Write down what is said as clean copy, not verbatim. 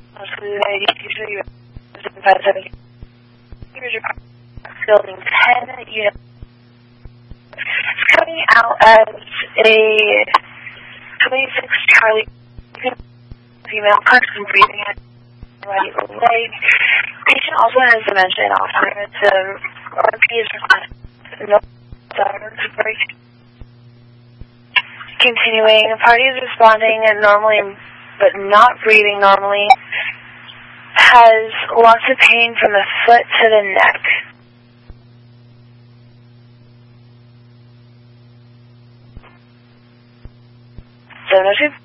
usually building 10 units. It's coming out as a 26 Charlie female person breathing at the right leg. Patient also has dementia and Alzheimer's. The RP is requested. No break. Continuing, the party is responding normally but not breathing normally. Has lots of pain from the foot to the neck. So no